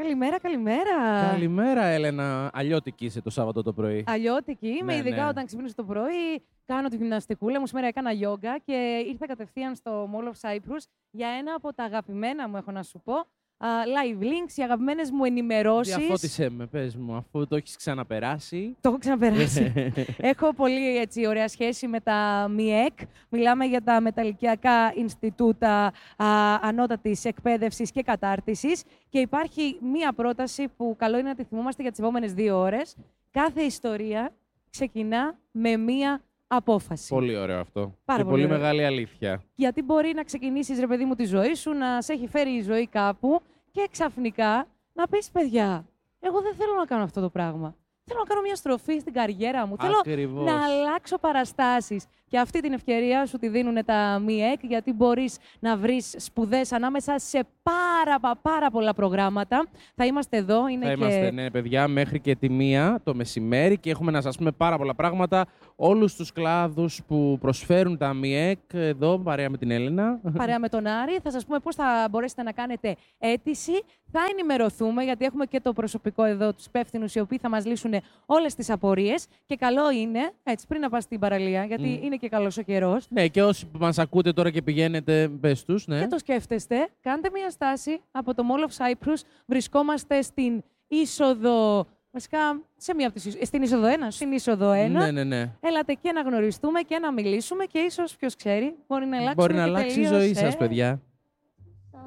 Καλημέρα, καλημέρα. Καλημέρα, Έλενα. Αλλιώτικη είσαι το Σάββατο το πρωί. Αλλιώτικη είμαι, Ναι, ειδικά ναι. όταν ξυπνήσω το πρωί, κάνω τη γυμναστικούλα μου. Σήμερα έκανα γιόγκα και ήρθα κατευθείαν στο Mall of Cyprus για ένα από τα αγαπημένα μου, έχω να σου πω, live links, οι αγαπημένες μου ενημερώσεις. Διαφώτισέ με, πες μου, αφού το έχεις ξαναπεράσει. Το έχω ξαναπεράσει. Έχω πολύ έτσι, ωραία σχέση με τα ΜΙΕΚ. Μιλάμε για τα Μεταλλικιακά Ινστιτούτα Ανώτατης Εκπαίδευσης και Κατάρτισης. Και υπάρχει μία πρόταση που καλό είναι να τη θυμόμαστε για τις επόμενες 2 ώρες. Κάθε ιστορία ξεκινά με μία απόφαση. Πολύ ωραίο αυτό. Πάρα και πολύ πολύ ωραίο. μεγάλη αλήθεια. Γιατί μπορεί να ξεκινήσεις, ρε παιδί μου, τη ζωή σου, να σε έχει φέρει η ζωή κάπου και ξαφνικά να πεις, παιδιά, εγώ δεν θέλω να κάνω αυτό το πράγμα. Θέλω να κάνω μια στροφή στην καριέρα μου. Θέλω Ακριβώς. να αλλάξω παραστάσεις. Και αυτή την ευκαιρία σου τη δίνουν τα ΜΙΕΚ, γιατί μπορείς να βρεις σπουδές ανάμεσα σε πάρα πολλά προγράμματα. Θα είμαστε εδώ. Είναι Θα και... είμαστε, ναι, παιδιά, μέχρι και τη 1 το μεσημέρι και έχουμε να σας πούμε πάρα πολλά πράγματα. Όλους τους κλάδους που προσφέρουν τα ΜΙΕΚ εδώ, παρέα με την Έλενα. Παρέα με τον Άρη, θα σας πούμε πώς θα μπορέσετε να κάνετε αίτηση. Θα ενημερωθούμε, γιατί έχουμε και το προσωπικό εδώ, τους υπεύθυνους, οι οποίοι θα μας λύσουν όλες τις απορίες. Και καλό είναι, έτσι, πριν να πας στην παραλία, γιατί είναι και καλός ο καιρός. Ναι, και όσοι μας ακούτε τώρα και πηγαίνετε, πες τους, ναι. Και το σκέφτεστε, κάντε μια στάση από το Mall of Cyprus. Βρισκόμαστε στην είσοδο. Βασικά, σε μία από τις στην είσοδο 1. Στην είσοδο 1. Ναι. Έλατε και να γνωριστούμε και να μιλήσουμε και ίσως, ποιος ξέρει, μπορεί να αλλάξει Μπορεί να αλλάξει η ζωή σας, παιδιά.